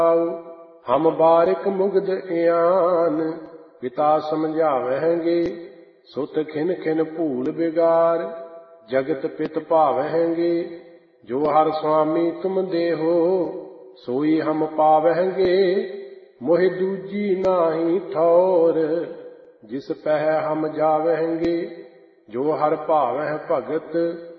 हम बारिक मुग्ध इयान पिता समझावहेंगे। सुत खिन खिन भूल बिगार जगत पित भावहेंगे। जो हर स्वामी तुम देहो सोई हम पावहेंगे। मोहि दूजी नाही ठौर जिस पह हम जावहेंगे। जो हर भावह भगत